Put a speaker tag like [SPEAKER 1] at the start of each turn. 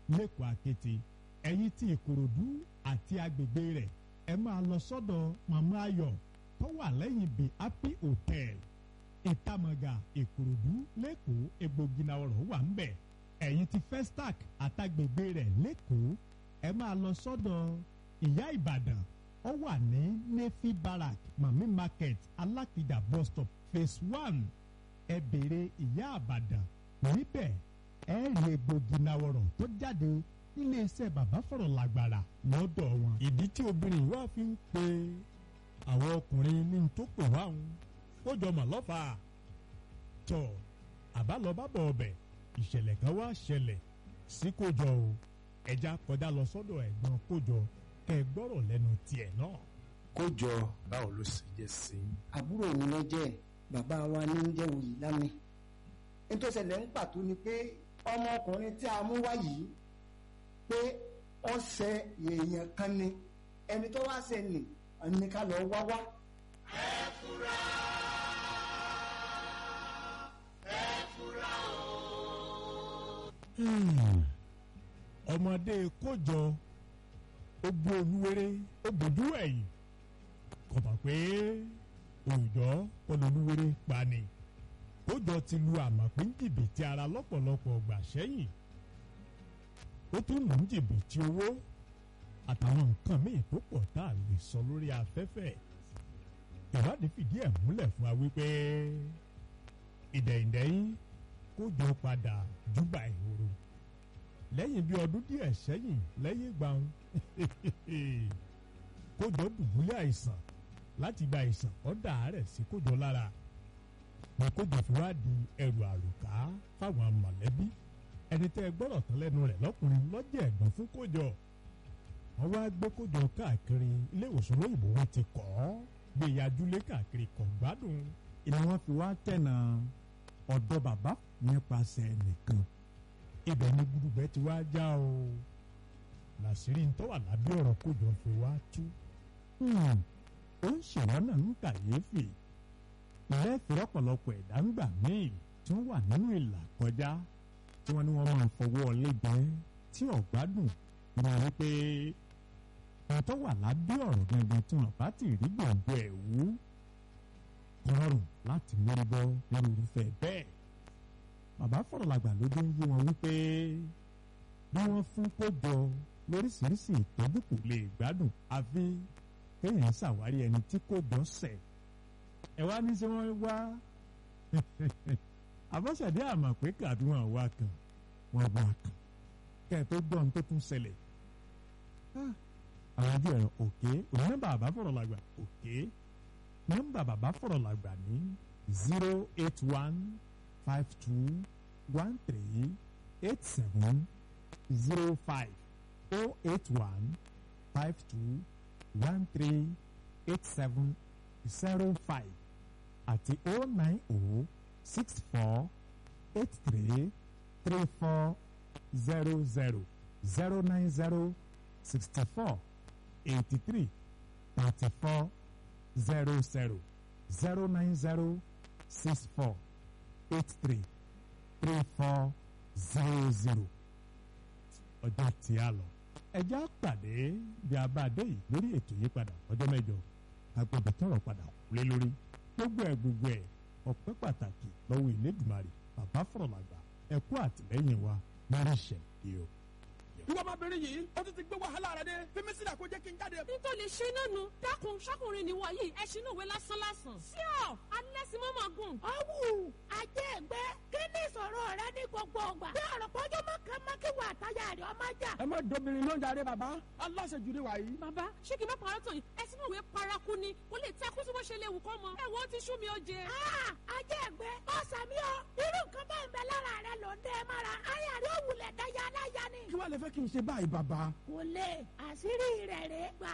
[SPEAKER 1] lẹ́kọ̀ọ́ àkété ẹ̀yin tí Ìkòròdú àti agbègbè rẹ̀ ẹ máa lọ sọ́dọ̀ màmá Ayọ̀ tó wà lẹ́yìn The Happy Hotel Ìtamọ̀gà Ìkòròdú lẹ́kọ̀ọ́ egbògi náà ọ̀rọ̀ wà ń bẹ̀ ẹ̀yin tí Festac àtàgbègbè rẹ̀ lẹ́kọ̀ọ́ ẹ máa lọ sọ́dọ̀ Ìyá Ìbàdàn ó wà ní Nefi Barrack Mami Market Alákìjà bus stop phase 1 ẹ béèrè Ìyá Ìbàdàn níbẹ̀ ẹ rí egbògi náà ọ̀rọ̀ tó jáde nílé iṣẹ́ bàbá fọ̀rọ̀ lágbára lọ́dọ̀ wọn. ìdí tí obìnrin yìí wá fi ń pe àwọn ọkùnrin ní tó pè wá ń kó jọ mọ̀ lọ́fà tọ̀ àbálọ́bábọ̀ ọbẹ̀ ìṣẹ̀lẹ̀ kan wá ṣẹlẹ̀ sí kójọ o ẹja kọjá lọ sọ́dọ̀ ẹ̀gbọ́n kójọ kẹ́ ẹ gbọ́rọ̀ lẹ́nu tiẹ̀ náà.
[SPEAKER 2] kójọ báwo ló sì jẹ́ sí i.
[SPEAKER 3] àbúrò mi lọ jẹ́ bàbá wa ní ń jẹ́ òyì lámì nítorí ṣẹlẹ̀ ń pàtó ni pé ọmọkùnrin tí a mú wá yìí pé ọ̀sẹ̀ èèyàn kan ni ẹni tó wá ṣe ni ẹni ká lọ wá wá.
[SPEAKER 4] ẹ fura o.
[SPEAKER 1] ọmọdé kójọ ó gbé olúwerè ó bójú ẹ̀yìn kò mọ̀ pé òòjọ́ olúwerè pa ni kójọ ti lu àmọ̀pín jìbìtì ara lọ́pọ̀lọpọ̀ ọgbà sẹ́yìn ó tún lù ú jìbìtì owó àtàwọn nǹkan míì tó pọ̀ tá a lè sọ lórí afẹ́fẹ́ ìwádìí fìdí ẹ̀ múlẹ̀ fún wa wípé ìdẹ̀yìndẹ̀yìn kójọ padà júbà ìhòòrò lẹ́yìn bí ọdún díẹ̀ sẹ́yìn lẹ́yìn gbàùn kójọ dùbúlẹ̀ àìsàn láti gba àìsàn ọ̀dà rẹ̀ sí kójọ lára ní kójọ fi wá di ẹrù àrùká fáwọn mọ̀lẹ́bí ẹni tẹ́ ẹ gbọ́dọ̀ tán lẹ́nu rẹ̀ lọ́kùnrin lọ́jọ́ ẹ̀gbọ́n fún kójọ wọ́n wá gbé kójọ káàkiri ilé ìwòsàn olóyìnbó wọn ti kọ́ gbé yajúlé káàkiri kọ̀ gbádùn ìní wọn fi wá tẹ̀nà ọ̀dọ̀ bàbá nípasẹ̀ nìkan ibẹ̀ ni gbùdùgbẹ́ ti wá já o làṣírí ń tọ́wà lábẹ́ ọ̀rọ̀ kójọ fi wá tú ó ń ṣèwọ́n náà ń kàyéfì lẹ́ẹ̀fì ọ̀pọ̀lọpọ̀ ẹ̀dá ń gbà míì tí wọ́n wà nínú ìlà kọjá tí wọ́n ní wọ́n máa ń fọwọ́ ọlẹ́gbẹ́ tí ọ̀gbádùn máa rí pé ohun tó wà lábẹ́ ọ̀rọ̀ gangan tí wọ́n bá ti rí gbòǹgbò ẹ̀ wú rọrùn láti mórí bọ́ nínú irúfẹ́ bẹ́ẹ̀. bàbá fọ̀rọ̀ làgbà ló dé ń yé wọn wípé bí wọ́n fún kójọ lóríṣiríṣi ìtọ́jú kò lè gbádùn àfi kéèyàn ṣàwárí ẹni tí kójọ ṣẹ̀. ẹ wá ní ṣé wọ́n wá àbọ̀ṣẹ̀dé àmọ̀ pé kàdúrà wá kan wọ́n wá kan kẹ́ ẹ̀ tó gbọ́ ohun tó tún ṣẹlẹ̀. àwọn ojú ẹ̀rọ òkè òní nọ́mbà bàbá fọ̀rọ̀ làgbà òkè nọ́mbà bàbá fọ̀rọ̀ làgbà ní 08152138705 08152138705 àti 09064833400 09064833400 09064833400 ọjọ́ tí a lọ ẹjọ́ pàdé bí a bá dé yìí lórí ètò yìí padà ọjọ́ mẹ́jọ agbègbè tọrọ padà lé lórí gbogbo ẹ̀ ọpẹ́ pàtàkì lọ́wọ́ Elédùmarè bàbá fọ̀rọ̀ làgbà ẹ kú àtìlẹ́yìn wa lórí ìṣẹ̀lẹ̀ o.
[SPEAKER 5] ìwọ ọmọbìnrin yìí ó ti gbé wàhálà rẹ dé fímí sílẹ̀ kó jẹ́ kí n jáde.
[SPEAKER 6] nítorí ṣe náà nu dákun ṣọkùnrin ni wọ yìí ẹṣin ìwé lásán lásán. sí ọ alẹ́sìn mọ́mọ́ gùn.
[SPEAKER 7] ọ̀wù ajé ẹgbẹ́ kí ni ìṣòro rẹ ní gbogbo ọgbà. bí ọ̀rọ̀ pọ́jọ́ mọ́kànmọ́kìwà àtàyà rẹ̀ ọmọ jà.
[SPEAKER 5] ẹ má dobìnrin ló ń darí bàbá aláṣẹjù ni wà yìí.
[SPEAKER 6] bàbá ṣé kí n má parọ́ tán yìí ẹṣin ìwé paraku ni kò lè tẹ́kú sí bó ṣe léwu kọ́ mọ. ẹ wo ti sú mi ó jẹ.
[SPEAKER 7] ajé ẹgbẹ́ ọ̀sàmí ọ irú nǹkan bá ń bẹ lára rẹ ló ń dẹ́ mọ́ra ayé rẹ ó wulẹ̀ dáyà aláya ni.
[SPEAKER 5] kí wàá lè fẹ́ kí n ṣe báyìí bàbá.
[SPEAKER 7] kò lè àṣírí rẹ̀ rẹ̀ gbà